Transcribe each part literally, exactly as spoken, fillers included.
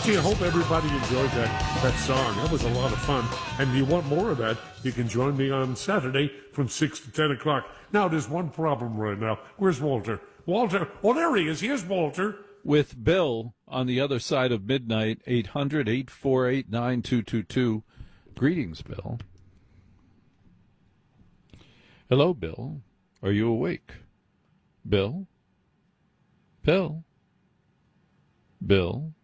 Gee, I hope everybody enjoyed that, that song. That was a lot of fun. And if you want more of that, you can join me on Saturday from six to ten o'clock. Now, there's one problem right now. Where's Walter? Walter? Oh, there he is. Here's Walter. With Bill on the other side of midnight, eight hundred, eight four eight, nine two two two. Greetings, Bill. Hello, Bill. Are you awake? Bill? Bill? Bill?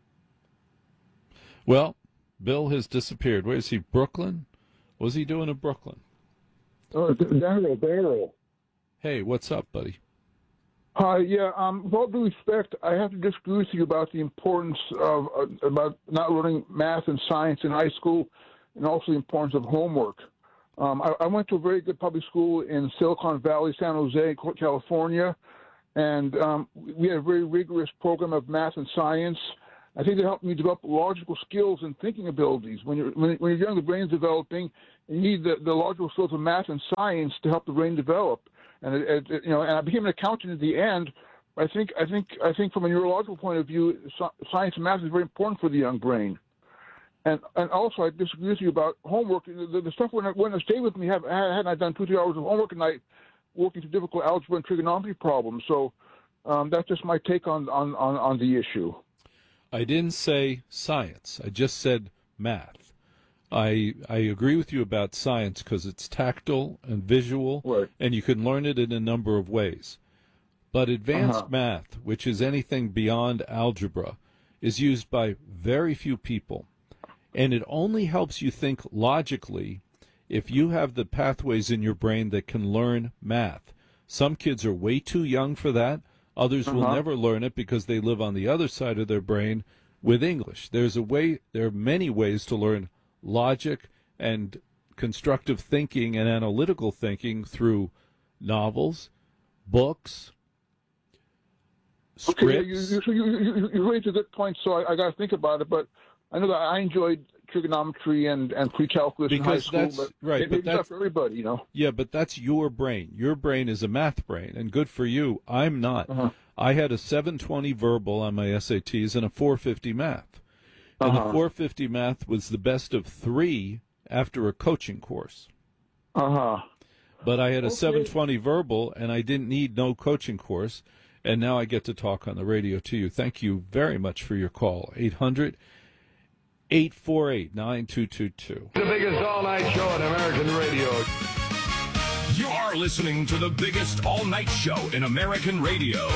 Well, Bill has disappeared. Where is he? Brooklyn? What was he doing in Brooklyn? Oh, Daryl, Daryl. Hey, what's up, buddy? Hi, yeah, um, with all due respect, I have to disagree with you about the importance of, uh, about not learning math and science in high school, and also the importance of homework. Um, I, I went to a very good public school in Silicon Valley, San Jose, California, and um, we had a very rigorous program of math and science. I think it helped me develop logical skills and thinking abilities. When you're when, when you're young, the brain's developing. You need the, the logical skills of math and science to help the brain develop. And it, it, you know, and I became an accountant at the end. I think I think I think from a neurological point of view, science and math is very important for the young brain. And and also, I disagree with you about homework. The, the stuff when I, when I stayed with me, have hadn't I done two three hours of homework a night, working through difficult algebra and trigonometry problems. So um, that's just my take on, on, on, on the issue. I didn't say science. I just said math. I I agree with you about science because it's tactile and visual, right, and you can learn it in a number of ways. But advanced uh-huh. math, which is anything beyond algebra, is used by very few people. And it only helps you think logically if you have the pathways in your brain that can learn math. Some kids are way too young for that. Others uh-huh. will never learn it because they live on the other side of their brain with English. There's a way, there are many ways to learn logic and constructive thinking and analytical thinking through novels, books, scripts. Okay, you, you, you, you, you raised a good point, so I, I got to think about it. But I know that I enjoyed trigonometry and, and pre-calculus in high school. That's, but right, it, but it's that's not for everybody, you know. Yeah, but that's your brain. Your brain is a math brain, and good for you. I'm not. Uh-huh. I had a seven twenty verbal on my S A Ts and a four fifty math. And uh-huh. the four fifty math was the best of three after a coaching course. Uh-huh. But I had a Okay. seven twenty verbal, and I didn't need no coaching course, and now I get to talk on the radio to you. Thank you very much for your call. eight hundred, eight four eight, nine two two two. The biggest all-night show on American radio. You're listening to the biggest all-night show in American radio.